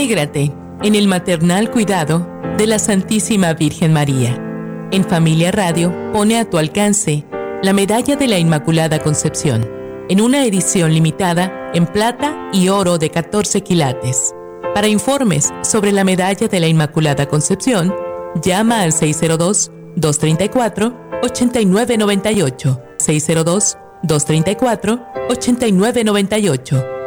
Inégrate en el maternal cuidado de la Santísima Virgen María. En Familia Radio pone a tu alcance la Medalla de la Inmaculada Concepción, en una edición limitada en plata y oro de 14 quilates. Para informes sobre la Medalla de la Inmaculada Concepción, llama al 602-234-8998. 602-234-8998.